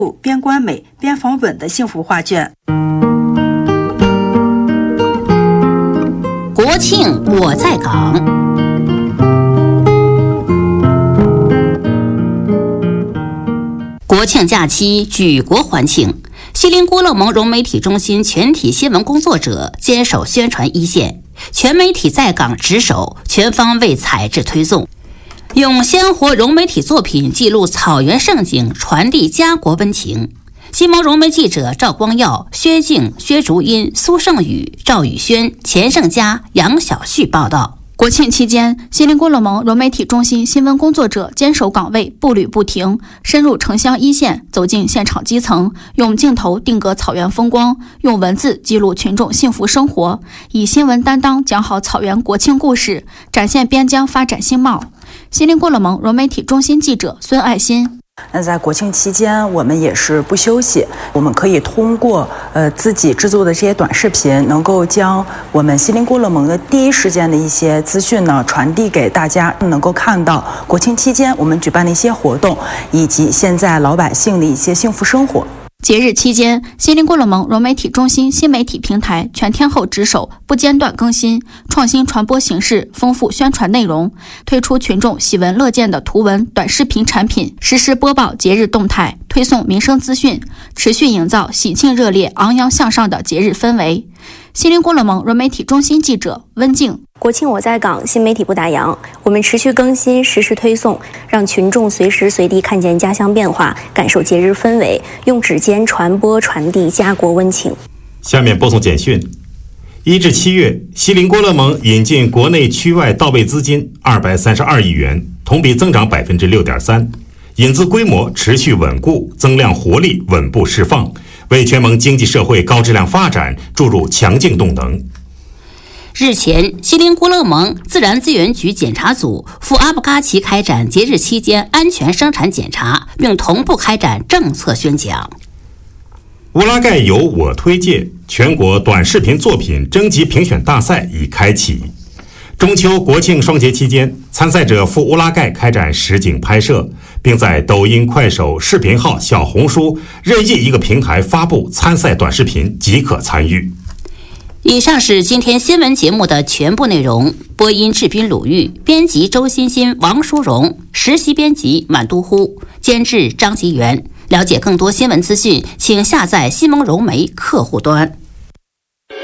边关美边防稳的幸福画卷。 国庆我在港。国庆假期举国欢庆，锡林郭勒盟融媒体中心全体新闻工作者坚守宣传一线，全媒体在岗值守，全方位采制推送，用鲜活融媒体作品记录草原盛景，传递家国温情。新盟融媒记者赵光耀、薛静、薛竹英、苏胜宇、赵宇轩、钱胜佳、杨小旭报道。 国庆期间，锡林郭勒盟融媒体中心新闻工作者坚守岗位，步履不停，深入城乡一线，走进现场基层，用镜头定格草原风光，用文字记录群众幸福生活，以新闻担当讲好草原国庆故事，展现边疆发展新貌。锡林郭勒盟融媒体中心记者孙爱新。 那在国庆期间，我们也是不休息，我们可以通过自己制作的这些短视频，能够将我们锡林郭勒盟的第一时间的一些资讯呢传递给大家，能够看到国庆期间我们举办的一些活动，以及现在老百姓的一些幸福生活。 节日期间，锡林郭勒盟融媒体中心新媒体平台全天候值守，不间断更新，创新传播形式，丰富宣传内容，推出群众喜闻乐见的图文短视频产品，实时播报节日动态，推送民生资讯，持续营造喜庆热烈、昂扬向上的节日氛围。锡林郭勒盟融媒体中心记者温静。 国庆我在岗，新媒体不打烊，我们持续更新，实时推送，让群众随时随地看见家乡变化，感受节日氛围，用指尖传播传递家国温情。 下面播送简讯。1至7月，锡林郭勒盟引进国内区外到位资金232亿元，同比增长6.3%，引资规模持续稳固，增量活力稳步释放，为全盟经济社会高质量发展注入强劲动能。 日前，锡林郭勒盟自然资源局检查组赴阿布嘎奇开展节日期间安全生产检查，并同步开展政策宣讲。 乌拉盖由我推介全国短视频作品征集评选大赛已开启。中秋国庆双节期间，参赛者赴乌拉盖开展实景拍摄，并在抖音、快手、视频号、小红书任意一个平台发布参赛短视频即可参与。 以上是今天新闻节目的全部内容。播音志斌、鲁豫，编辑周欣欣、王淑荣，实习编辑满都呼，监制张吉元。了解更多新闻资讯，请下载新盟融媒客户端。